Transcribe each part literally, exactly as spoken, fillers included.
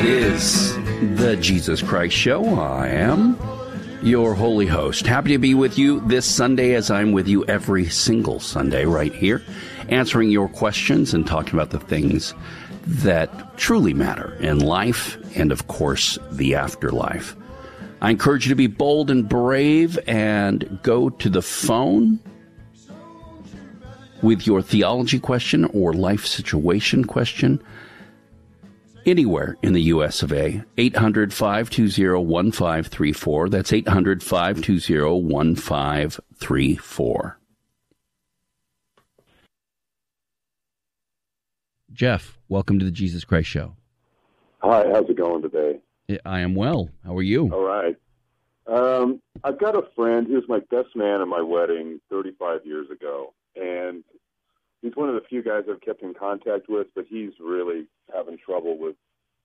is the Jesus Christ Show. I am your holy host. Happy to be with you this Sunday, as I'm with you every single Sunday right here, answering your questions and talking about the things that truly matter in life and, of course, the afterlife. I encourage you to be bold and brave and go to the phone with your theology question or life situation question anywhere in the U S of A. eight hundred, five two zero, one five three four. That's eight hundred, five two zero, one five three four. Jeff, welcome to the Jesus Christ Show. Hi, how's it going today? I am well. How are you? All right. Um, I've got a friend who's my best man at my wedding thirty-five years ago, and he's one of the few guys I've kept in contact with, but he's really having trouble with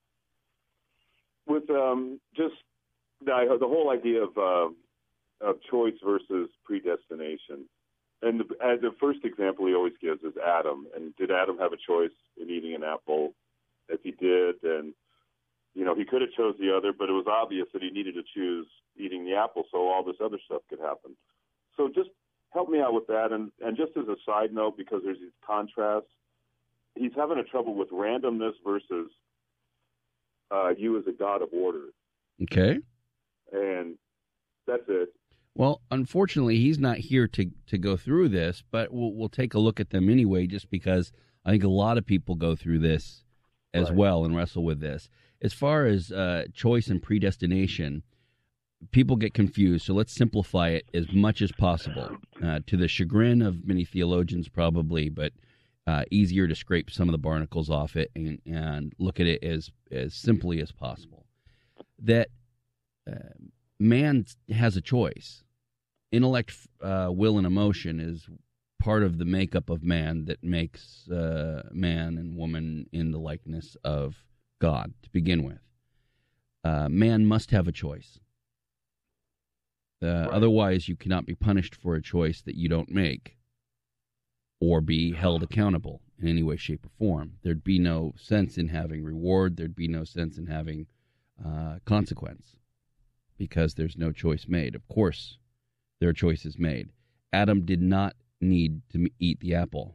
with um, just the, the whole idea of uh, of choice versus predestination. And the, uh, the first example he always gives is Adam. And did Adam have a choice in eating an apple? If he did, then you know he could have chose the other, but it was obvious that he needed to choose eating the apple so all this other stuff could happen. So just help me out with that. And, and just as a side note, because there's these contrasts, he's having a trouble with randomness versus uh, you as a God of order. Okay. And that's it. Well, unfortunately, he's not here to, to go through this, but we'll, we'll take a look at them anyway, just because I think a lot of people go through this as right. well and wrestle with this. As far as uh, choice and predestination, people get confused, so let's simplify it as much as possible, uh, to the chagrin of many theologians probably, but uh, easier to scrape some of the barnacles off it and, and look at it as, as simply as possible. That uh, man has a choice. Intellect, uh, will, and emotion is part of the makeup of man that makes uh, man and woman in the likeness of God to begin with. Uh, man must have a choice. Uh, right. Otherwise, you cannot be punished for a choice that you don't make or be held accountable in any way, shape, or form. There'd be no sense in having reward. There'd be no sense in having uh, consequence because there's no choice made. Of course, there are choices made. Adam did not need to eat the apple.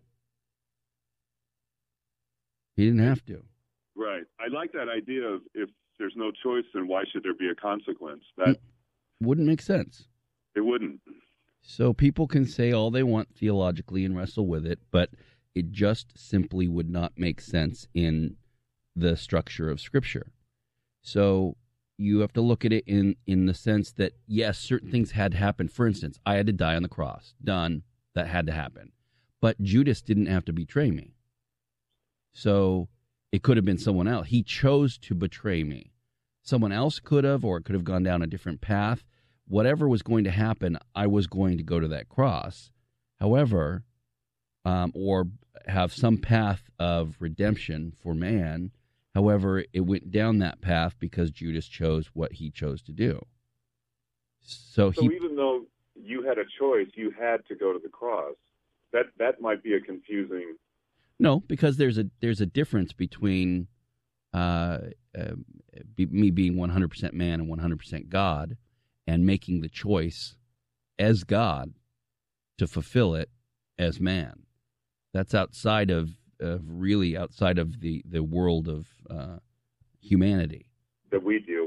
He didn't have to. Right. I like that idea of if there's no choice, then why should there be a consequence? That wouldn't make sense. It wouldn't. So people can say all they want theologically and wrestle with it, but it just simply would not make sense in the structure of Scripture. So you have to look at it in, in the sense that, yes, certain things had to happen. For instance, I had to die on the cross. Done. That had to happen. But Judas didn't have to betray me. So it could have been someone else. He chose to betray me. Someone else could have, or it could have gone down a different path. Whatever was going to happen, I was going to go to that cross. However, um, or have some path of redemption for man. However, it went down that path because Judas chose what he chose to do. So, so he, even though you had a choice, you had to go to the cross. That that might be a confusing... No, because there's a there's a difference between uh, uh, be, me being one hundred percent man and one hundred percent God and making the choice as God to fulfill it as man. That's outside of, of really outside of the, the world of uh, humanity. That we deal